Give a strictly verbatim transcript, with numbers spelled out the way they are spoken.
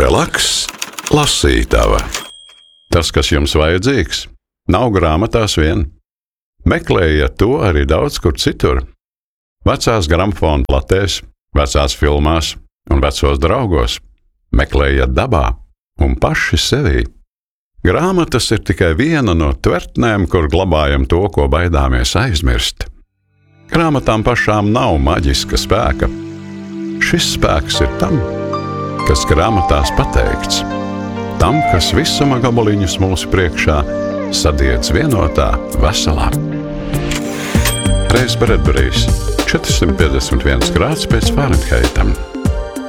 Relaks, lasītava. Tas, kas jums vajadzīgs, nav grāmatās vien. Meklējiet to arī daudz kur citur. Vecās gramofona platēs, vecās filmās un vecos draugos. Meklējiet dabā un paši sevī. Grāmatas ir tikai viena no tvertnēm, kur glabājam to, ko baidāmies aizmirst. Grāmatām pašām nav maģiska spēka. Šis spēks ir tam, kas grāmatās pateikts. Tam, kas visuma gabaliņus mūsu priekšā sadiedz vienotā veselā. Reiz Bredburijs, četri simt piecdesmit viens grāds pēc Fārenheitam.